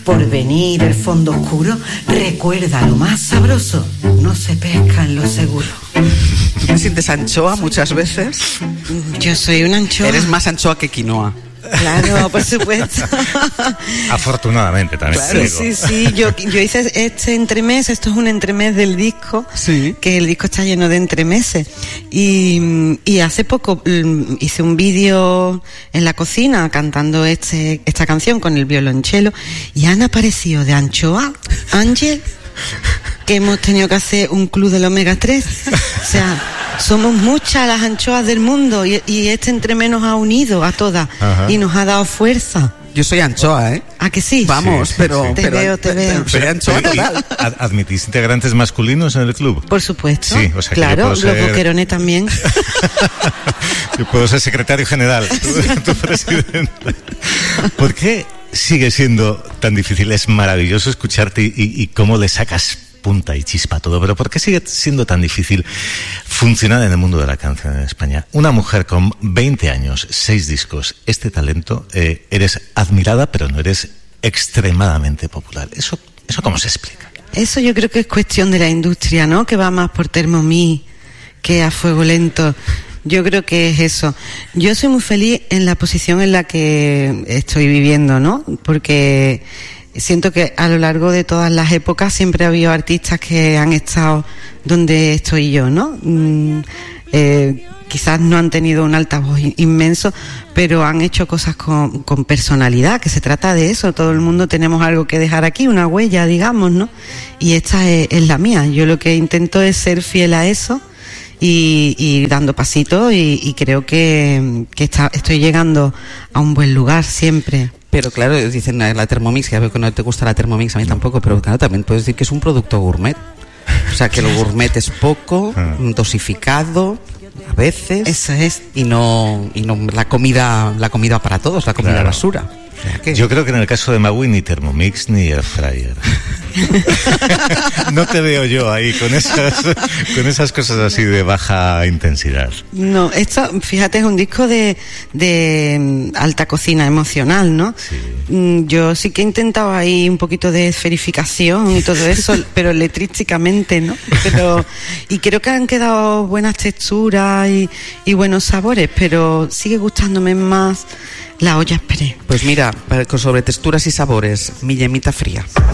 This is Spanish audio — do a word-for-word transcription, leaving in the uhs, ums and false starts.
Por venir el fondo oscuro, recuerda lo más sabroso, no se pesca en lo seguro. ¿Tú te sientes anchoa muchas veces? Yo soy una anchoa. Eres más anchoa que quinoa. Claro, por supuesto. Afortunadamente también. Claro, sí, sí, yo, yo hice este entremés, esto es un entremés del disco, sí. Que el disco está lleno de entremeses. Y, y hace poco hice un vídeo en la cocina cantando este, esta canción con el violonchelo y han aparecido de anchoa, Ángel, que hemos tenido que hacer un club del omega tres. O sea, somos muchas las anchoas del mundo y, y este entremés nos ha unido a todas. Ajá. Y nos ha dado fuerza. Yo soy anchoa, ¿eh? ¿A que sí? Vamos, sí, sí, pero... sí. Te pero, veo, te pero, veo. Pero, soy anchoa total. ¿Admitís integrantes masculinos en el club? Por supuesto. Sí, o sea, claro, los ser... boquerones también. Yo puedo ser secretario general, tu, tu presidente. ¿Por qué sigue siendo tan difícil? Es maravilloso escucharte y, y, y cómo le sacas punta y chispa a todo, pero ¿por qué sigue siendo tan difícil funcionar en el mundo de la canción en España? Una mujer con veinte años, seis discos, este talento, eh, eres admirada, pero no eres extremadamente popular. ¿Eso, eso cómo se explica? Eso yo creo que es cuestión de la industria, ¿no? Que va más por Thermomix que a fuego lento. Yo creo que es eso. Yo soy muy feliz en la posición en la que estoy viviendo, ¿no? Porque siento que a lo largo de todas las épocas siempre ha habido artistas que han estado donde estoy yo, ¿no? Mm, eh, quizás no han tenido un altavoz inmenso, pero han hecho cosas con, con personalidad, que se trata de eso. Todo el mundo tenemos algo que dejar aquí, una huella, digamos, ¿no? Y esta es, es la mía. Yo lo que intento es ser fiel a eso y, y dando pasitos y, y creo que, que está, estoy llegando a un buen lugar siempre. Pero claro, dicen la Thermomix, ya veo que no te gusta la Thermomix, a mí tampoco, pero claro, también puedes decir que es un producto gourmet. O sea, que lo gourmet es poco, dosificado, a veces. Eso es. Y no, y no la comida, la comida para todos, la comida claro. basura. O sea, ¿qué? Yo creo que en el caso de Magui ni Thermomix ni Air Fryer. No te veo yo ahí con esas, con esas cosas así de baja intensidad. No, esto, fíjate, es un disco de, de alta cocina emocional, ¿no? Sí. Yo sí que he intentado ahí un poquito de esferificación y todo eso, pero letrísticamente, ¿no? Pero, y creo que han quedado buenas texturas y, y buenos sabores, pero sigue gustándome más la olla express. Pues mira, sobre texturas y sabores, mi yemita fría.